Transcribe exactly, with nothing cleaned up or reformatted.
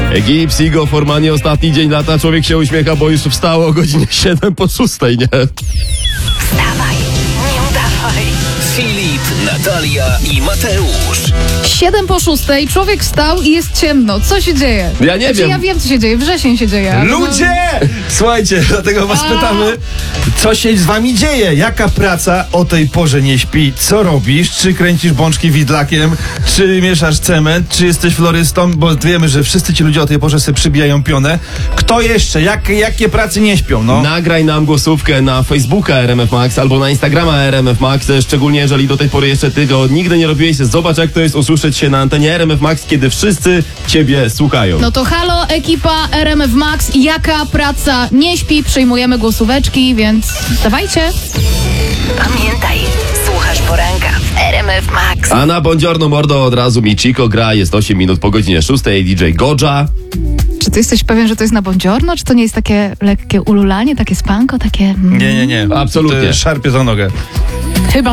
Gipsigo, formalnie ostatni dzień lata, człowiek się uśmiecha, bo już wstało o godzinie siedem po szóstej, nie? Wstawaj, nie udawaj. Filip, Natalia i Mateusz. Siedem po szóstej, człowiek wstał i jest ciemno. Co się dzieje? Ja nie znaczy, wiem. Ja wiem, co się dzieje. Wrzesień się dzieje. ale Ludzie! Słuchajcie, dlatego was A. pytamy, co się z wami dzieje? Jaka praca o tej porze nie śpi? Co robisz? Czy kręcisz bączki widlakiem? Czy mieszasz cement? Czy jesteś florystą? Bo wiemy, że wszyscy ci ludzie o tej porze sobie przybijają pionę. Kto jeszcze? Jak, jakie pracy nie śpią? No. Nagraj nam głosówkę na Facebooka R M F Max albo na Instagrama R M F Max, szczególnie jeżeli do tej pory jeszcze ty go nigdy nie robiłeś. Zobacz, jak to jest usłyszeć się na antenie R M F Max, kiedy wszyscy ciebie słuchają. No to halo, ekipa R M F Max. Jaka praca nie śpi? Przyjmujemy głosóweczki, więc dawajcie. Pamiętaj, słuchasz poranka w R M F Max. A na Buongiorno Mordo od razu mi Chico gra, jest osiem minut po godzinie szóstej, D J Goja. Czy ty jesteś pewien, że to jest na Buongiorno? Czy to nie jest takie lekkie ululanie, takie spanko, takie... Mm, Nie, nie, nie. Absolutnie. To szarpie za nogę. Chyba